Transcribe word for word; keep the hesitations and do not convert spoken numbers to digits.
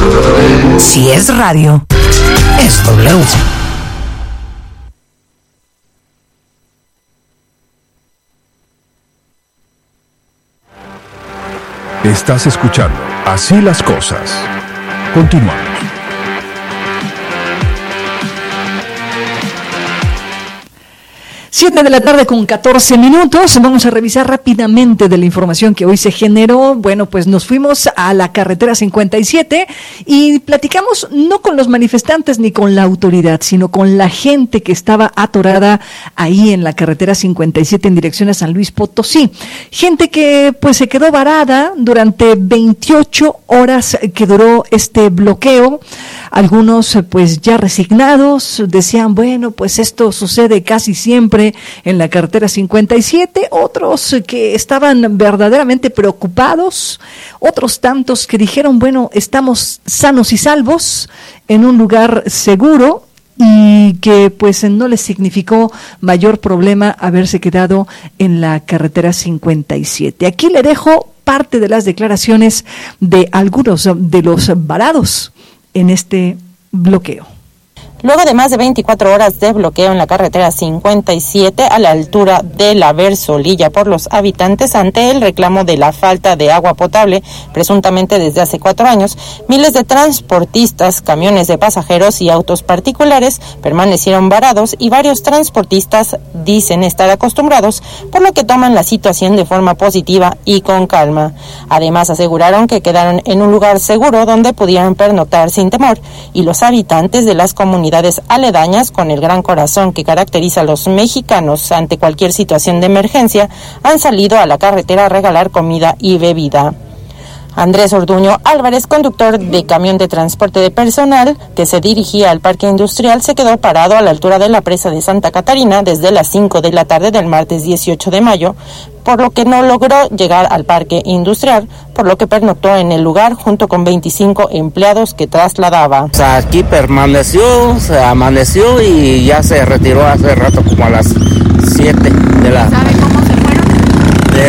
Si es radio, es W. Estás escuchando Así las Cosas. Continuamos. Siete de la tarde con catorce minutos. Vamos a revisar rápidamente de la información que hoy se generó. Bueno, pues nos fuimos a la carretera cincuenta y siete y platicamos no con los manifestantes ni con la autoridad, sino con la gente que estaba atorada ahí en la carretera cincuenta y siete en dirección a San Luis Potosí. Gente que pues se quedó varada durante veintiocho horas que duró este bloqueo. Algunos pues ya resignados decían, bueno, pues esto sucede casi siempre en la carretera cincuenta y siete, otros que estaban verdaderamente preocupados, otros tantos que dijeron, bueno, estamos sanos y salvos en un lugar seguro, y que pues no les significó mayor problema haberse quedado en la carretera cincuenta y siete. Aquí le dejo parte de las declaraciones de algunos de los varados en este bloqueo. Luego de más de veinticuatro horas de bloqueo en la carretera cincuenta y siete a la altura de la Versolilla por los habitantes ante el reclamo de la falta de agua potable, presuntamente desde hace cuatro años, miles de transportistas, camiones de pasajeros y autos particulares permanecieron varados y varios transportistas dicen estar acostumbrados, por lo que toman la situación de forma positiva y con calma. Además, aseguraron que quedaron en un lugar seguro donde pudieran pernoctar sin temor, y los habitantes de las comunidades aledañas, con el gran corazón que caracteriza a los mexicanos ante cualquier situación de emergencia, han salido a la carretera a regalar comida y bebida. Andrés Orduño Álvarez, conductor de camión de transporte de personal que se dirigía al parque industrial, se quedó parado a la altura de la presa de Santa Catarina desde las cinco de la tarde del martes dieciocho de mayo, por lo que no logró llegar al parque industrial, por lo que pernoctó en el lugar junto con veinticinco empleados que trasladaba. O sea, aquí permaneció, se amaneció y ya se retiró hace rato como a las siete de la